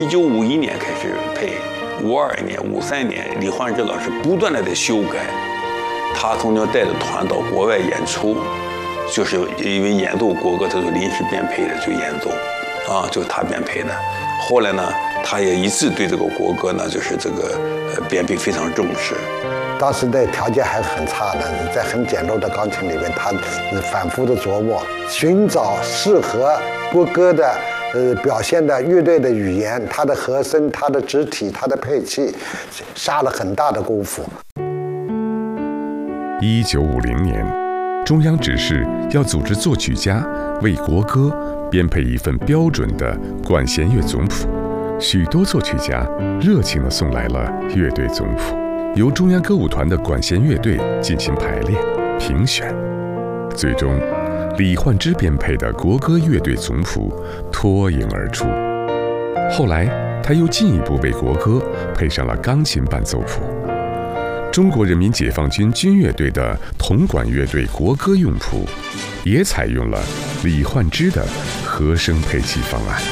1951年开始配，52年、53年，李焕之老师不断的在修改。他曾经带着团到国外演出，就是因为演奏国歌，他就临时编配的，就演奏，就是他编配的。后来呢，他也一直对这个国歌呢，就是这个编配非常重视。 当时的条件还是很差的，在很简陋的钢琴里面，他反复的琢磨，寻找适合国歌的表现的乐队的语言，它的和声、它的肢体、它的配器，下了很大的功夫。 1950年，中央指示要组织作曲家为国歌编配一份标准的管弦乐总谱，许多作曲家热情地送来了乐队总谱，由中央歌舞团的管弦乐队进行排练、评选，最终李焕之编配的国歌乐队总谱脱颖而出。后来，他又进一步为国歌配上了钢琴伴奏谱。中国人民解放军军乐队的铜管乐队国歌用谱，也采用了李焕之的和声配器方案。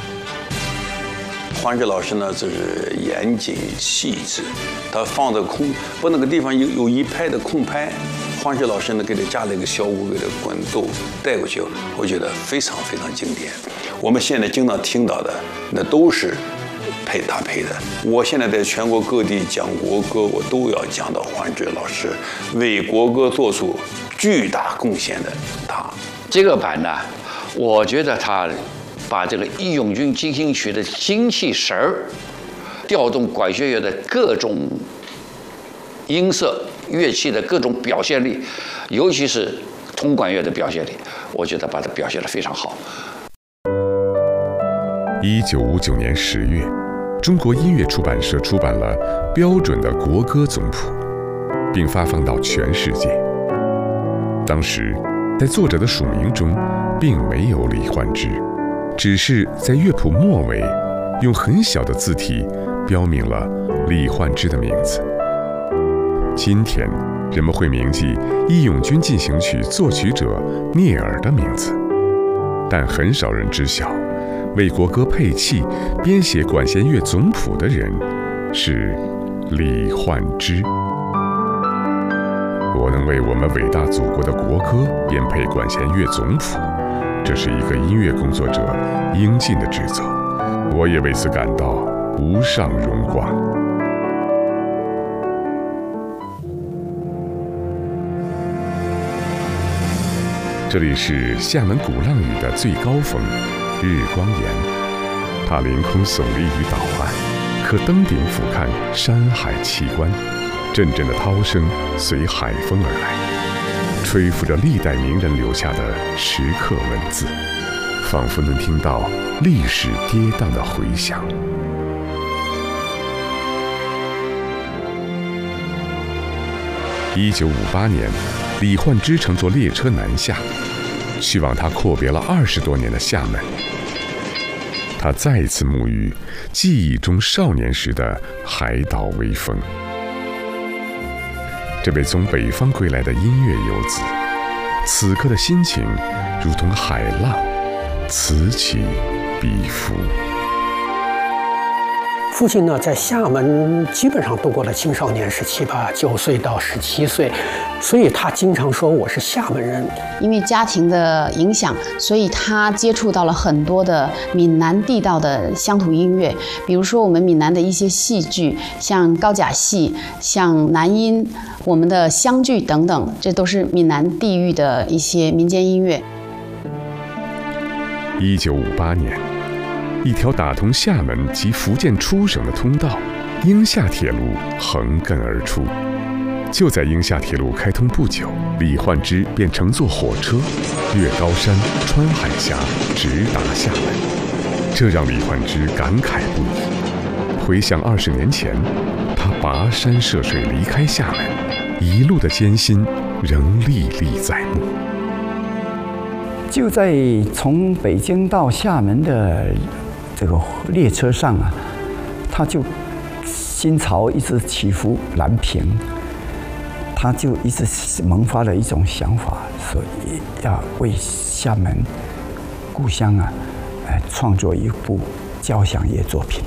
焕之老师呢，就是严谨细致，他放的那个地方有一拍的空拍，焕之老师呢给他加了一个小鼓，给他滚奏带过去，我觉得非常非常经典。我们现在经常听到的，那都是他配的。我现在在全国各地讲国歌，我都要讲到焕之老师为国歌做出巨大贡献的他。 这个版呢，我觉得他把这个《义勇军进行曲》的精气神儿，调动管弦乐的各种音色、乐器的各种表现力，尤其是铜管乐的表现力，我觉得把它表现得非常好。 1959年10月，中国音乐出版社出版了标准的国歌总谱，并发放到全世界。当时，在作者的署名中，并没有李焕之，只是在乐谱末尾用很小的字体标明了李焕之的名字。今天，人们会铭记《义勇军进行曲》作曲者聂耳的名字，但很少人知晓，为国歌配器、编写管弦乐总谱的人是李焕之。我能为我们伟大祖国的国歌编配管弦乐总谱，这是一个音乐工作者应尽的职责，我也为此感到无上荣光。这里是厦门鼓浪屿的最高峰日光岩，它凌空耸立于岛岸，可登顶俯瞰山海奇观。阵阵的涛声随海风而来，吹拂着历代名人留下的石刻文字，仿佛能听到历史跌宕的回响。1958年，李焕之乘坐列车南下，去往他阔别了20多年的厦门。他再一次沐浴记忆中少年时的海岛微风。这位从北方归来的音乐游子，此刻的心情如同海浪，此起彼伏。 父亲呢，在厦门基本上度过了青少年时期吧，9岁到17岁，所以他经常说我是厦门人。 因为家庭的影响，所以他接触到了很多的闽南地道的乡土音乐，比如说我们闽南的一些戏剧，像高甲戏、像南音、我们的湘剧等等，这都是闽南地域的一些民间音乐。 1958年。一条打通厦门及福建出省的通道——英厦铁路横亘而出。就在英厦铁路开通不久，李焕之便乘坐火车越高山、穿海峡，直达厦门。这让李焕之感慨不已。回想20年前，他跋山涉水离开厦门，一路的艰辛仍历历在目。 就在从北京到厦门的这个列车上啊，他就心潮一直起伏难平，他就一直萌发了一种想法，所以要为厦门故乡啊，创作一部交响乐作品。